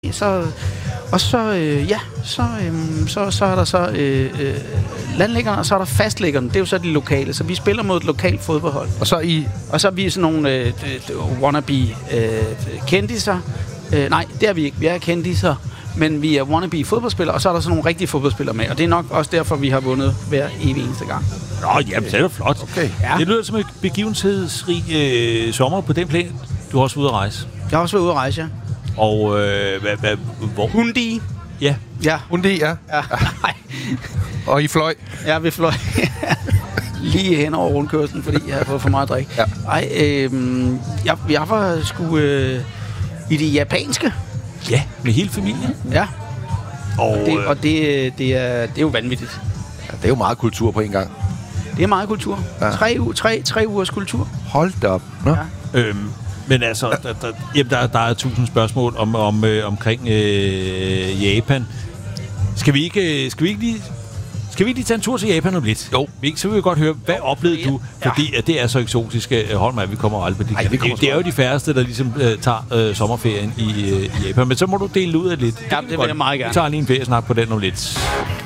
Så er der så landlæggerne, og så er der fastlæggerne. Det er jo så de lokale. Så vi spiller mod et lokalt fodboldhold. Og så er vi sådan nogle wannabe kendiser. Nej, det er vi ikke. Vi er kendiser, men vi er wannabe fodboldspillere, og så er der sådan nogle rigtige fodboldspillere med. Og det er nok også derfor, vi har vundet hver evig eneste gang. Nå, jamen, det er jo flot. Okay. Ja. Det lyder som et begivenhedsrig sommer på den plan. Du har også været ude at rejse. Jeg har også været ude at rejse, ja. Og hvor? Hundi. Ja. Ja. Hundi, ja. Nej. Og I fløj? Ja, vi fløj. Lige hen over rundkørslen, fordi jeg har fået for meget drik. Ja. Jeg var sgu i det japanske. Ja, med hele familien. Ja. Og det er jo vanvittigt. Ja, det er jo meget kultur på en gang. Det er meget kultur. Ja. 3 ugers kultur. Hold da op. Nå. Ja. Men altså, der er 1000 spørgsmål omkring Japan. Skal vi ikke lige tage en tur til Japan om lidt? Jo. Så vil vi godt høre, hvad oplevede du? Fordi at det er så eksotisk. Hold mig, vi kommer aldrig på det. Det er jo de færreste, der ligesom tager sommerferien i Japan. Men så må du dele ud af lidt. Ja, det vil jeg meget gerne. Vi tager lige en feriesnak på den om lidt.